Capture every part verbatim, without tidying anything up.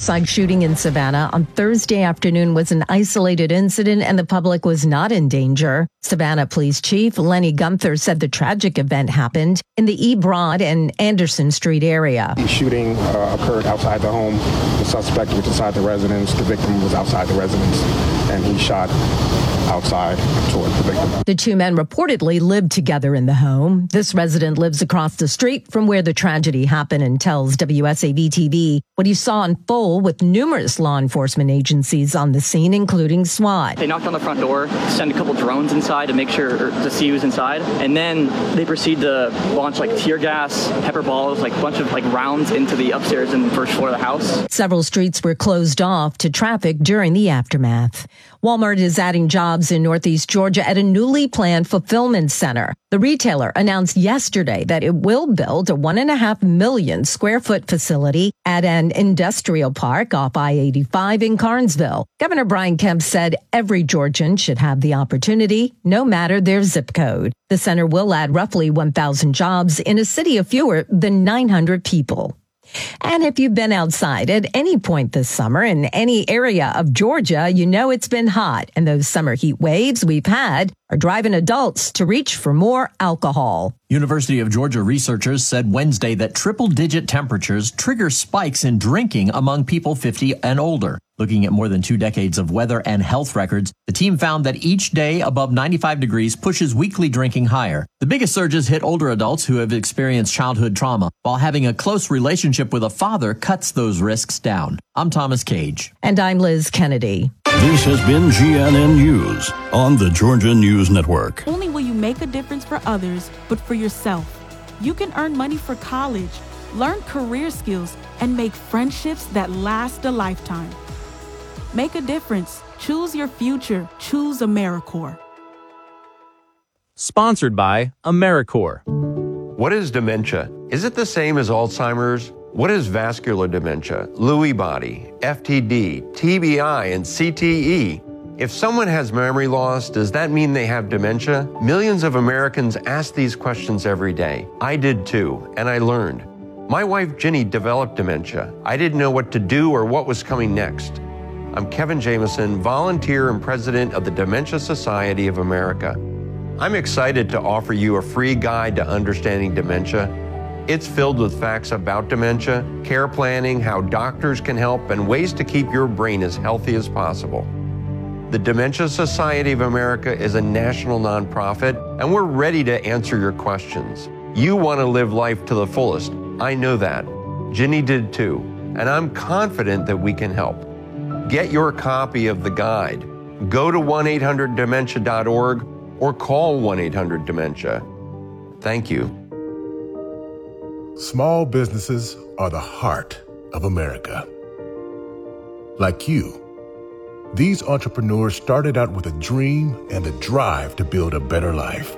homicide shooting in Savannah on Thursday afternoon was an isolated incident and the public was not in danger. Savannah Police Chief Lenny Gunther said the tragic event happened in the E. Broad and Anderson Street area. The shooting uh, occurred outside the home. The suspect was inside the residence. The victim was outside the residence, and he shot outside toward the victim. The two men reportedly lived together in the home. This resident lives across the street from where the tragedy happened and tells W S A V T V what he saw unfold with numerous law enforcement agencies on the scene, including SWAT. They knocked on the front door, sent a couple drones inside to make sure to see who's inside, and then they proceed to launch like tear gas, pepper balls, like a bunch of like rounds into the upstairs and first floor of the house. Several streets were closed off to traffic during the aftermath. Walmart is adding jobs in Northeast Georgia at a newly planned fulfillment center. The retailer announced yesterday that it will build a one and a half million square foot facility at an industrial park off I eighty-five in Carnesville. Governor Brian Kemp said every Georgian should have the opportunity, no matter their zip code. The center will add roughly one thousand jobs in a city of fewer than nine hundred people. And if you've been outside at any point this summer in any area of Georgia, you know it's been hot. And those summer heat waves we've had are driving adults to reach for more alcohol. University of Georgia researchers said Wednesday that triple-digit temperatures trigger spikes in drinking among people fifty and older. Looking at more than two decades of weather and health records, the team found that each day above ninety-five degrees pushes weekly drinking higher. The biggest surges hit older adults who have experienced childhood trauma, while having a close relationship with a father cuts those risks down. I'm Thomas Cage. And I'm Liz Kennedy. This has been G N N News on the Georgia News Network. Not only will you make a difference for others, but for yourself. You can earn money for college, learn career skills, and make friendships that last a lifetime. Make a difference. Choose your future. Choose AmeriCorps. Sponsored by AmeriCorps. What is dementia? Is it the same as Alzheimer's? What is vascular dementia, Lewy body, F T D, T B I, and C T E? If someone has memory loss, does that mean they have dementia? Millions of Americans ask these questions every day. I did too, and I learned. My wife Ginny developed dementia. I didn't know what to do or what was coming next. I'm Kevin Jameson, volunteer and president of the Dementia Society of America. I'm excited to offer you a free guide to understanding dementia. It's filled with facts about dementia, care planning, how doctors can help, and ways to keep your brain as healthy as possible. The Dementia Society of America is a national nonprofit, and we're ready to answer your questions. You want to live life to the fullest. I know that. Ginny did too, and I'm confident that we can help. Get your copy of the guide. Go to one eight hundred dementia dot org or call one eight hundred dementia. Thank you. Small businesses are the heart of America. Like you, these entrepreneurs started out with a dream and a drive to build a better life.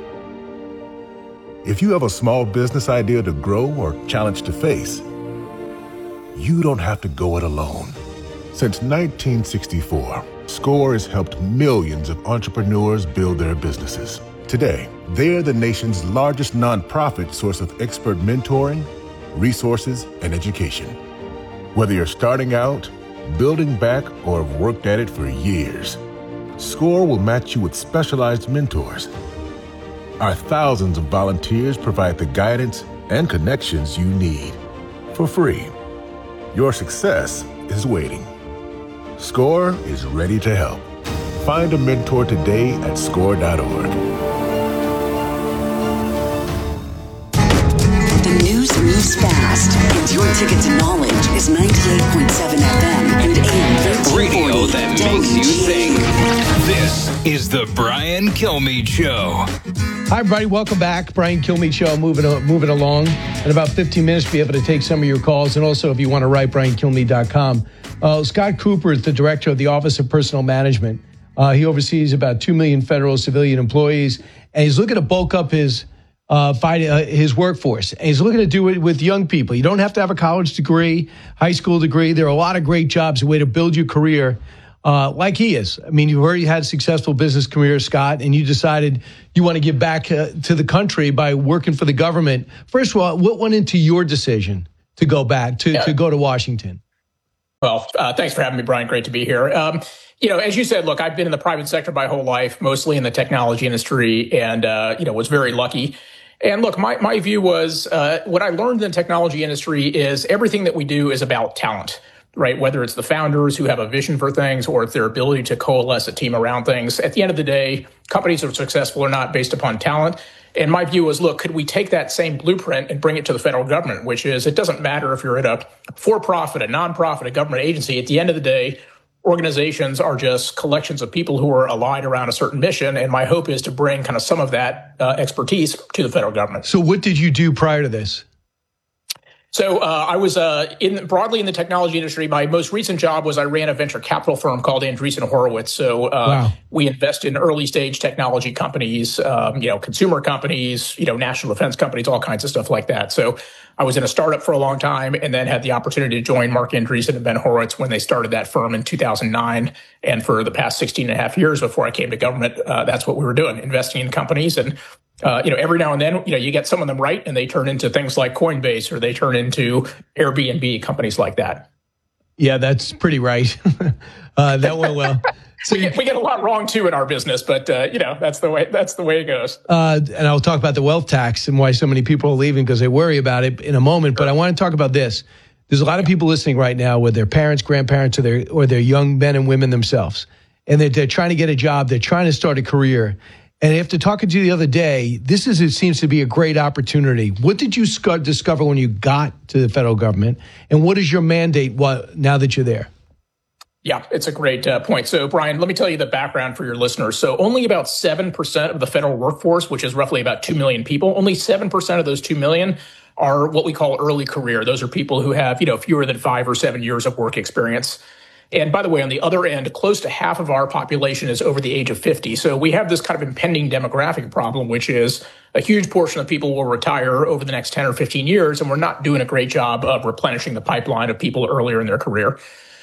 If you have a small business idea to grow or challenge to face, you don't have to go it alone. Since nineteen sixty-four, SCORE has helped millions of entrepreneurs build their businesses. Today, they're the nation's largest nonprofit source of expert mentoring, resources, and education. Whether you're starting out, building back, or have worked at it for years, SCORE will match you with specialized mentors. Our thousands of volunteers provide the guidance and connections you need for free. Your success is waiting. SCORE is ready to help. Find a mentor today at score dot org. The news moves fast, and your ticket to knowledge is ninety-eight point seven F M and A M thirteen forty. Radio that makes you think. This is the Brian Kilmeade Show. Hi, everybody. Welcome back. Brian Kilmeade Show, moving uh, moving along. In about fifteen minutes, be able to take some of your calls. And also, if you want to write, brian kilmeade dot com. Uh, Scott Cooper is the director of the Office of Personnel Management. Uh, he oversees about two million federal civilian employees, and he's looking to bulk up his uh, fight, uh, his workforce. And he's looking to do it with young people. You don't have to have a college degree, high school degree. There are a lot of great jobs, a way to build your career uh, like he is. I mean, you already had a successful business career, Scott, and you decided you want to give back uh, to the country by working for the government. First of all, what went into your decision to go back, to, yeah. to go to Washington? Well, uh, thanks for having me, Brian. Great to be here. Um, you know, as you said, look, I've been in the private sector my whole life, mostly in the technology industry, and, uh, you know, was very lucky. And look, my, my view was uh, what I learned in the technology industry is everything that we do is about talent, right? Whether it's the founders who have a vision for things or it's their ability to coalesce a team around things. At the end of the day, companies are successful or not based upon talent. And my view was, look, could we take that same blueprint and bring it to the federal government, which is it doesn't matter if you're at a for-profit, a nonprofit, a government agency. At the end of the day, organizations are just collections of people who are aligned around a certain mission. And my hope is to bring kind of some of that uh, expertise to the federal government. So what did you do prior to this? So uh, I was uh, in broadly in the technology industry. My most recent job was I ran a venture capital firm called Andreessen Horowitz. So uh, wow. we invest in early stage technology companies, um, you know, consumer companies, you know, national defense companies, all kinds of stuff like that. So I was in a startup for a long time and then had the opportunity to join Marc Andreessen and Ben Horowitz when they started that firm in two thousand nine. And for the past sixteen and a half years before I came to government, uh, that's what we were doing, investing in companies. And Uh, you know, every now and then, you know, you get some of them right and they turn into things like Coinbase or they turn into Airbnb, companies like that. Yeah, that's pretty right. uh, that went well. So we, get, we get a lot wrong, too, in our business. But, uh, you know, that's the way that's the way it goes. Uh, and I'll talk about the wealth tax and why so many people are leaving because they worry about it in a moment. Sure. But I want to talk about this. There's a lot of people listening right now with their parents, grandparents, or their, or their young men and women themselves. And they're, they're trying to get a job. They're trying to start a career. And after talking to you the other day, this is it seems to be a great opportunity. What did you sc- discover when you got to the federal government? And what is your mandate what, now that you're there? Yeah, it's a great uh, point. So, Brian, let me tell you the background for your listeners. So only about seven percent of the federal workforce, which is roughly about two million people, only seven percent of those two million are what we call early career. Those are people who have, you know, fewer than five or seven years of work experience. And by the way, on the other end, close to half of our population is over the age of fifty. So we have this kind of impending demographic problem, which is a huge portion of people will retire over the next ten or fifteen years, and we're not doing a great job of replenishing the pipeline of people earlier in their career.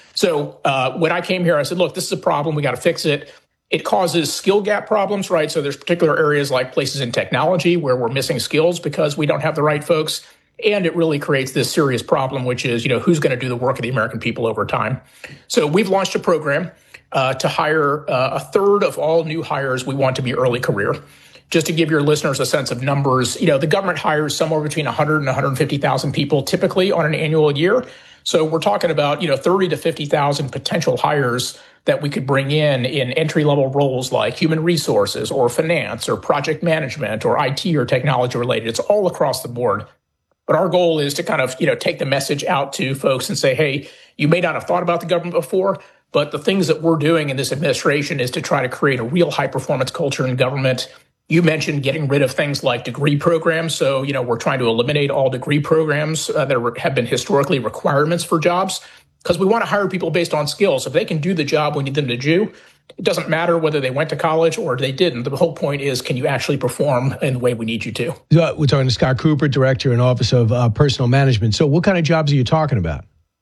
So uh, when I came here, I said, look, this is a problem. We got to fix it. It causes skill gap problems, right? So there's particular areas like places in technology where we're missing skills because we don't have the right folks. And it really creates this serious problem, which is, you know, who's going to do the work of the American people over time. So we've launched a program uh, to hire uh, a third of all new hires we want to be early career. Just to give your listeners a sense of numbers, you know, the government hires somewhere between one hundred and one hundred fifty thousand people typically on an annual year. So we're talking about, you know, thirty to fifty thousand potential hires that we could bring in in entry-level roles like human resources or finance or project management or I T or technology related. It's all across the board. But our goal is to kind of, you know, take the message out to folks and say, hey, you may not have thought about the government before, but the things that we're doing in this administration is to try to create a real high-performance culture in government. You mentioned getting rid of things like degree programs. So, you know, we're trying to eliminate all degree programs uh, that are, have been historically requirements for jobs because we want to hire people based on skills. If they can do the job we need them to do, it doesn't matter whether they went to college or they didn't. The whole point is, can you actually perform in the way we need you to? We're talking to Scott Cooper, Director and Office of uh, Personnel Management. So what kind of jobs are you talking about?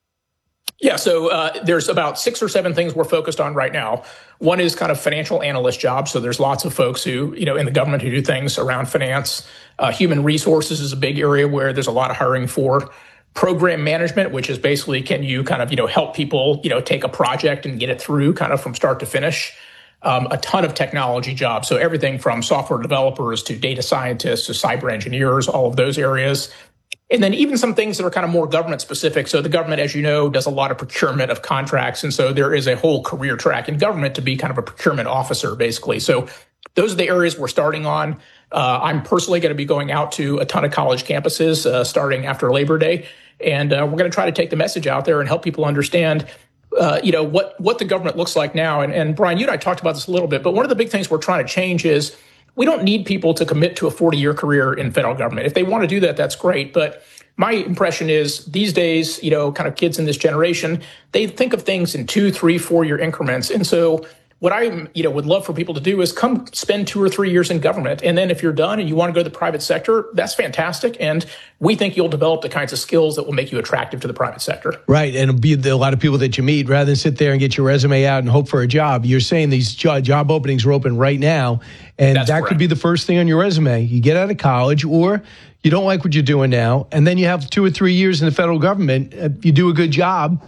Yeah, so uh, there's about six or seven things we're focused on right now. One is kind of financial analyst jobs. So there's lots of folks who, you know, in the government who do things around finance. Uh, human resources is a big area where there's a lot of hiring for. Program management, which is basically, can you kind of, you know, help people, you know, take a project and get it through kind of from start to finish. Um, a ton of technology jobs. So everything from software developers to data scientists to cyber engineers, all of those areas. And then even some things that are kind of more government specific. So the government, as you know, does a lot of procurement of contracts. And so there is a whole career track in government to be kind of a procurement officer, basically. So those are the areas we're starting on. Uh, I'm personally going to be going out to a ton of college campuses uh, starting after Labor Day. And uh, we're going to try to take the message out there and help people understand, uh, you know, what, what the government looks like now. And, and Brian, you and I talked about this a little bit, but one of the big things we're trying to change is we don't need people to commit to a forty-year career in federal government. If they want to do that, that's great. But my impression is these days, you know, kind of kids in this generation, they think of things in two, three, four-year increments. And so what I, you know, would love for people to do is come spend two or three years in government. And then if you're done and you want to go to the private sector, that's fantastic. And we think you'll develop the kinds of skills that will make you attractive to the private sector. Right. And it'll be a lot of people that you meet rather than sit there and get your resume out and hope for a job. You're saying these job, job openings are open right now. And that's that correct. Could be the first thing on your resume. You get out of college or you don't like what you're doing now. And then you have two or three years in the federal government. You do a good job.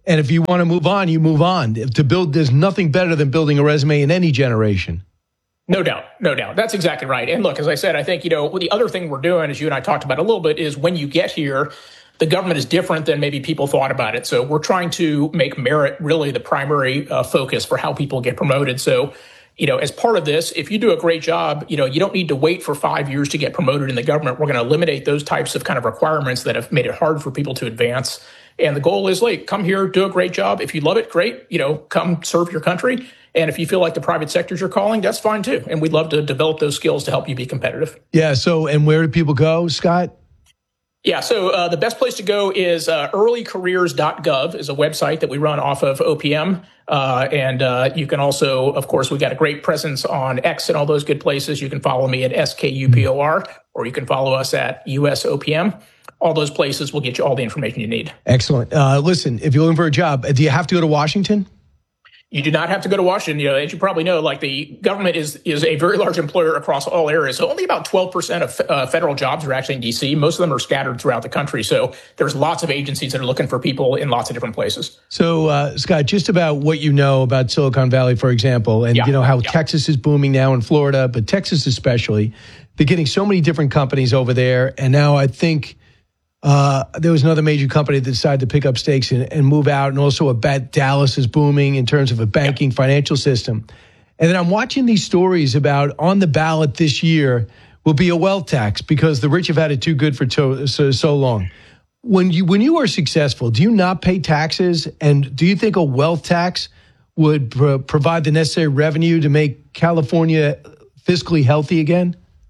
And if you want to move on, you move on. To build, there's nothing better than building a resume in any generation. No doubt. No doubt. That's exactly right. And look, as I said, I think, you know, the other thing we're doing, as you and I talked about a little bit, is when you get here, the government is different than maybe people thought about it. So we're trying to make merit really the primary uh, focus for how people get promoted. So, you know, as part of this, if you do a great job, you know, you don't need to wait for five years to get promoted in the government. We're going to eliminate those types of kind of requirements that have made it hard for people to advance. And the goal is, like, come here, do a great job. If you love it, great. You know, come serve your country. And if you feel like the private sector's your calling, that's fine too. And we'd love to develop those skills to help you be competitive. Yeah. So, and where do people go, Scott? Yeah, so uh, the best place to go is uh, early careers dot gov is a website that we run off of O P M. Uh, and uh, you can also, of course, we've got a great presence on X and all those good places. You can follow me at S K U P O R, or you can follow us at U S O P M. All those places will get you all the information you need. Excellent. Uh, listen, if you're looking for a job, do you have to go to Washington? You do not have to go to Washington. You know, as you probably know, like, the government is is a very large employer across all areas. So only about twelve percent of uh, federal jobs are actually in D C. Most of them are scattered throughout the country. So there's lots of agencies that are looking for people in lots of different places. So, uh, Scott, just about what you know about Silicon Valley, for example, and yeah. you know how yeah. Texas is booming now in Florida, but Texas especially, they're getting so many different companies over there. And now I think Uh, there was another major company that decided to pick up stakes and, and move out. And also a bet Dallas is booming in terms of a banking yeah. financial system. And then I'm watching these stories about on the ballot this year will be a wealth tax because the rich have had it too good for to, so, so long. When you, when you are successful, do you not pay taxes? And do you think a wealth tax would pro- provide the necessary revenue to make California fiscally healthy again?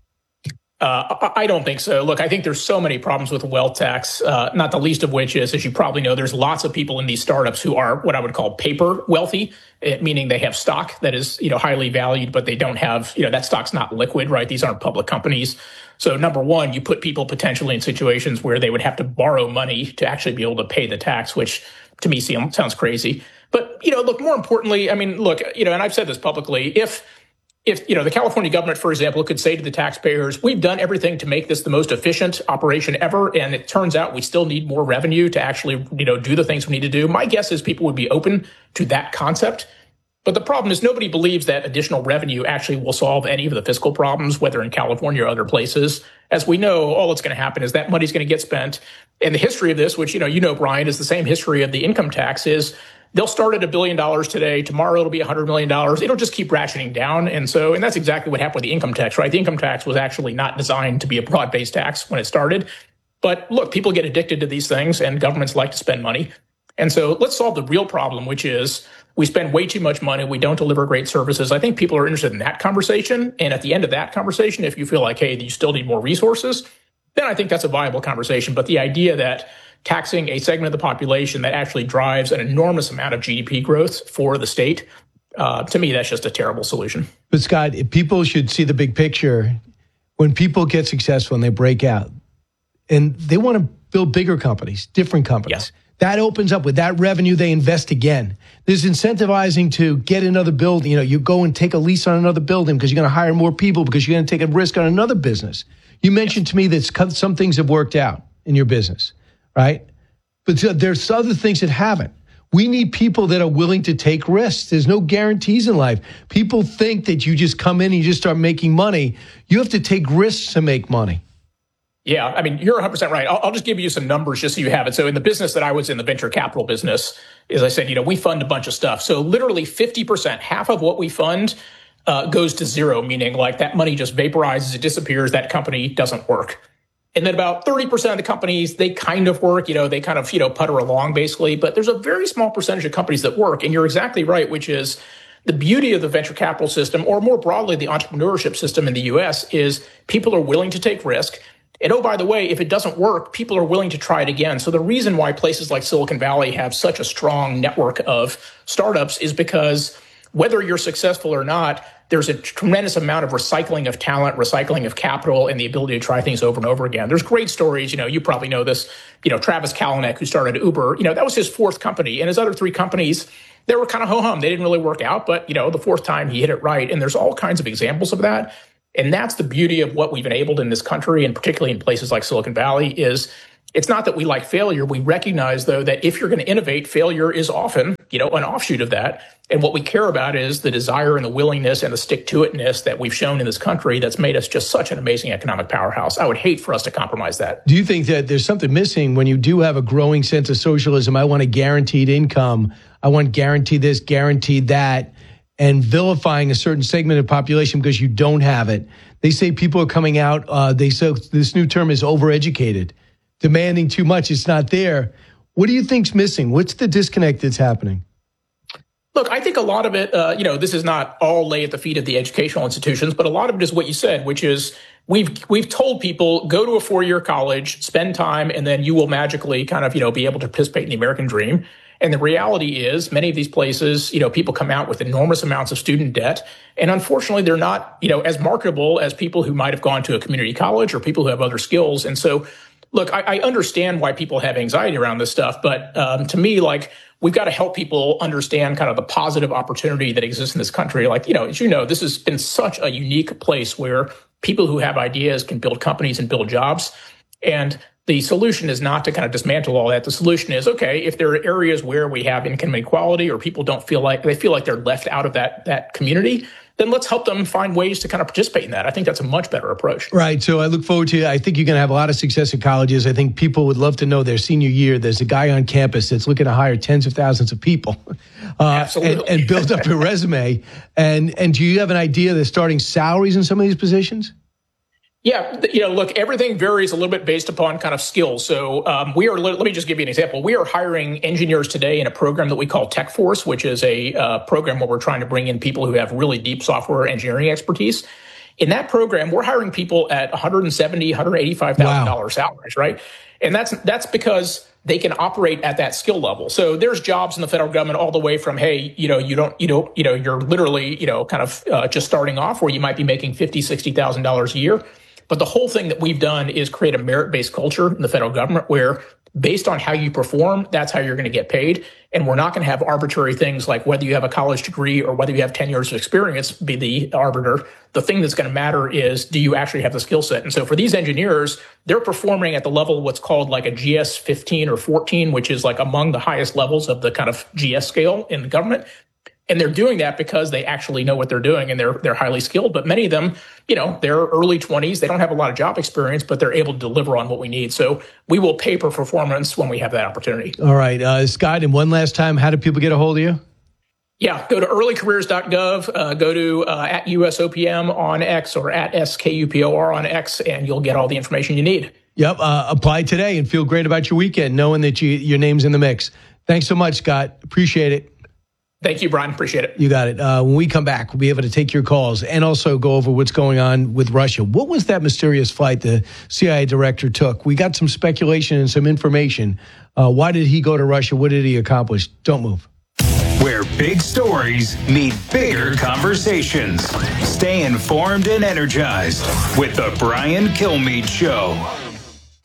Uh, I don't think so. Look, I think there's so many problems with the wealth tax, uh, not the least of which is, as you probably know, there's lots of people in these startups who are what I would call paper wealthy, meaning they have stock that is, you know, highly valued, but they don't have, you know, that stock's not liquid, right? These aren't public companies. So number one, you put people potentially in situations where they would have to borrow money to actually be able to pay the tax, which to me sounds crazy. But, you know, look, more importantly, I mean, look, you know, and I've said this publicly, if If, you know, the California government, for example, could say to the taxpayers, we've done everything to make this the most efficient operation ever, and it turns out we still need more revenue to actually, you know, do the things we need to do. My guess is people would be open to that concept. But the problem is nobody believes that additional revenue actually will solve any of the fiscal problems, whether in California or other places. As we know, all that's going to happen is that money's going to get spent. And the history of this, which, you know, you know, Brian, is the same history of the income tax, is they'll start at a billion dollars today. Tomorrow it'll be one hundred million dollars. It'll just keep ratcheting down. And so, and that's exactly what happened with the income tax, right? The income tax was actually not designed to be a broad-based tax when it started. But look, people get addicted to these things and governments like to spend money. And so let's solve the real problem, which is we spend way too much money. We don't deliver great services. I think people are interested in that conversation. And at the end of that conversation, if you feel like, hey, you still need more resources, then I think that's a viable conversation. But the idea that taxing a segment of the population that actually drives an enormous amount of G D P growth for the state, uh, to me, that's just a terrible solution. But Scott, if people should see the big picture, when people get successful and they break out and they want to build bigger companies, different companies, yeah. that opens up with that revenue, they invest again. There's incentivizing to get another building. You know, you go and take a lease on another building because you're going to hire more people because you're going to take a risk on another business. You mentioned to me that some things have worked out in your business. Right? But there's other things that haven't. We need people that are willing to take risks. There's no guarantees in life. People think that you just come in and you just start making money. You have to take risks to make money. Yeah, I mean, you're one hundred percent right. I'll, I'll just give you some numbers just so you have it. So in the business that I was in, the venture capital business, as I said, you know, we fund a bunch of stuff. So literally fifty percent, half of what we fund uh, goes to zero, meaning like that money just vaporizes, it disappears, that company doesn't work. And then about thirty percent of the companies, they kind of work, you know, they kind of, you know, putter along basically. But there's a very small percentage of companies that work. And you're exactly right, which is the beauty of the venture capital system, or more broadly, the entrepreneurship system in the U S, is people are willing to take risk. And oh, by the way, if it doesn't work, people are willing to try it again. So the reason why places like Silicon Valley have such a strong network of startups is because whether you're successful or not, there's a tremendous amount of recycling of talent, recycling of capital, and the ability to try things over and over again. There's great stories. You know, you probably know this. You know, Travis Kalanick, who started Uber, you know, that was his fourth company. And his other three companies, they were kind of ho-hum. They didn't really work out. But, you know, the fourth time he hit it right. And there's all kinds of examples of that. And that's the beauty of what we've enabled in this country, and particularly in places like Silicon Valley, is It's not that we like failure. We recognize, though, that if you're going to innovate, failure is often, you know, an offshoot of that. And what we care about is the desire and the willingness and the stick-to-itness that we've shown in this country that's made us just such an amazing economic powerhouse. I would hate for us to compromise that. Do you think that there's something missing when you do have a growing sense of socialism? I want a guaranteed income. I want guaranteed this, guaranteed that, and vilifying a certain segment of the population because you don't have it. They say people are coming out, uh, they say this new term is overeducated, demanding too much. It's not there. What do you think's missing? What's the disconnect that's happening? Look, I think a lot of it, uh, you know, this is not all lay at the feet of the educational institutions, but a lot of it is what you said, which is we've we've told people, go to a four-year college, spend time, and then you will magically kind of, you know, be able to participate in the American dream. And the reality is many of these places, you know, people come out with enormous amounts of student debt. And unfortunately, they're not, you know, as marketable as people who might have gone to a community college or people who have other skills. And so, look, I, I understand why people have anxiety around this stuff. But um, to me, like, we've got to help people understand kind of the positive opportunity that exists in this country. Like, you know, as you know, this has been such a unique place where people who have ideas can build companies and build jobs. And the solution is not to kind of dismantle all that. The solution is, okay, if there are areas where we have income inequality or people don't feel like they feel like they're left out of that that community, then let's help them find ways to kind of participate in that. I think that's a much better approach. Right. So I look forward to, I think you're going to have a lot of success in colleges. I think people would love to know their senior year, there's a guy on campus that's looking to hire tens of thousands of people uh, Absolutely. And, and build up a resume. And, and do you have an idea of the starting salaries in some of these positions? Yeah, you know, look, everything varies a little bit based upon kind of skills. So um, we are, let me just give you an example. We are hiring engineers today in a program that we call Tech Force, which is a uh, program where we're trying to bring in people who have really deep software engineering expertise. In that program, we're hiring people at one hundred seventy thousand dollars, one hundred eighty-five thousand dollars wow. salaries, right? And that's that's because they can operate at that skill level. So there's jobs in the federal government all the way from, hey, you know, you don't, you know, you know, you're literally, you know, kind of uh, just starting off where you might be making fifty thousand dollars, sixty thousand dollars a year. But the whole thing that we've done is create a merit-based culture in the federal government where based on how you perform, that's how you're going to get paid. And we're not going to have arbitrary things like whether you have a college degree or whether you have ten years of experience be the arbiter. The thing that's going to matter is, do you actually have the skill set? And so for these engineers, they're performing at the level of what's called like a G S fifteen or fourteen, which is like among the highest levels of the kind of G S scale in the government. And they're doing that because they actually know what they're doing and they're they're highly skilled. But many of them, you know, they're early twenties. They don't have a lot of job experience, but they're able to deliver on what we need. So we will pay for performance when we have that opportunity. All right. Uh, Scott, and one last time, how do people get a hold of you? Yeah, go to early careers dot gov, uh, go to uh, at U S O P M on X or at S K U P O R on X, and you'll get all the information you need. Yep. Uh, apply today and feel great about your weekend, knowing that you, your name's in the mix. Thanks so much, Scott. Appreciate it. Thank you, Brian. Appreciate it. You got it. Uh, when we come back, we'll be able to take your calls and also go over what's going on with Russia. What was that mysterious flight the C I A director took? We got some speculation and some information. Uh, why did he go to Russia? What did he accomplish? Don't move. Where big stories meet bigger conversations. Stay informed and energized with the Brian Kilmeade Show.